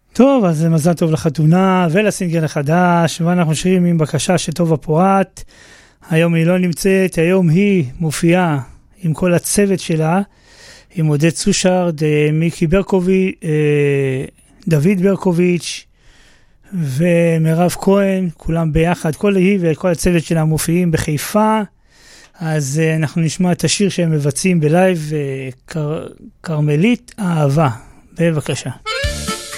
טוב, אז מזל טוב לחתונה ולסינגל החדש, ואנחנו שרים עם בקשה שטוב הפורט. היום היא לא נמצאת, היום היא מופיעה עם כל הצוות שלה, עם עודד סושרד, מיקי ברקוביץ', דוד ברקוביץ' ומרב כהן, כולם ביחד, כל היא וכל הצוות שלה מופיעים בחיפה. אז אנחנו נשמע את השיר שהם מבצעים בלייב, קרמלית אהבה. בבקשה.